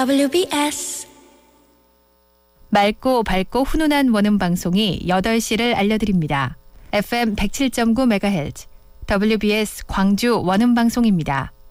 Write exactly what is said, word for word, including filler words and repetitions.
더블유비에스 맑고 밝고 훈훈한 원음 방송이 여덟 시를 알려드립니다. 에프엠 백칠 점 구 메가헤르츠 더블유비에스 광주 원음 방송입니다.